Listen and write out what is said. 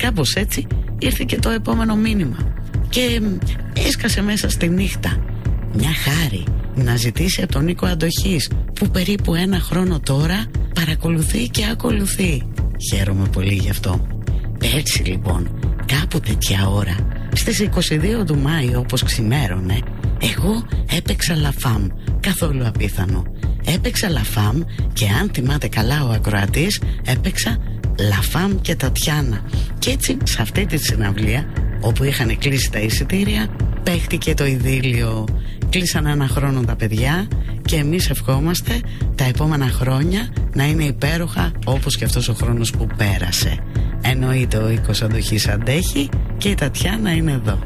κάπως έτσι ήρθε και το επόμενο μήνυμα και έσκασε μέσα στη νύχτα. Μια χάρη να ζητήσει από τον Νίκο Αντοχής, που περίπου 1 χρόνο τώρα παρακολουθεί και ακολουθεί. Χαίρομαι πολύ γι' αυτό. Έτσι λοιπόν, κάπου τέτοια ώρα, στις 22 του Μάη, όπως ξημέρωνε, εγώ έπαιξα Λαφάμ. Καθόλου απίθανο. Έπαιξα Λαφάμ και αν θυμάται καλά ο ακροατής, έπαιξα Λαφάμ και Τατιάνα. Και έτσι σε αυτή τη συναυλία, όπου είχαν κλείσει τα εισιτήρια, παίχτηκε το ειδήλιο. Κλείσαν 1 χρόνο τα παιδιά και εμείς ευχόμαστε τα επόμενα χρόνια να είναι υπέροχα όπως και αυτός ο χρόνος που πέρασε. Εννοείται ο Νίκος Αντοχής αντέχει και η Τατιάνα είναι εδώ.